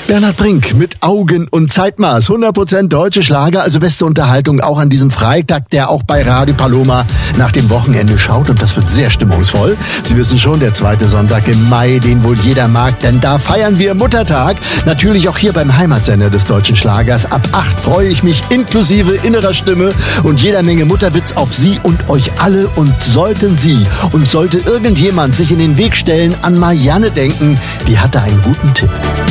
Bernhard Brink mit Augen und Zeitmaß. 100% deutsche Schlager, also beste Unterhaltung auch an diesem Freitag, der auch bei Radio Paloma nach dem Wochenende schaut. Und das wird sehr stimmungsvoll. Sie wissen schon, der zweite Sonntag im Mai, den wohl jeder mag, denn da feiern wir Muttertag. Natürlich auch hier beim Heimatsender des deutschen Schlagers. Ab 8 freue ich mich inklusive innerer Stimme und jeder Menge Mutterwitz auf Sie und euch alle. Und sollten Sie und sollte irgendjemand sich in den Weg stellen, an Marianne denken, die hatte einen guten Tipp.